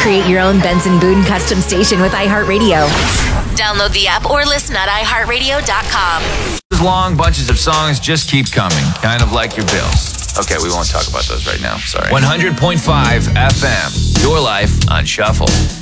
Create your own Benson Boone custom station with iHeartRadio. Download the app or listen at iHeartRadio.com. Those long bunches of songs just keep coming, kind of like your bills. Okay, we won't talk about those right now. Sorry. 100.5 FM, your life on Shuffle.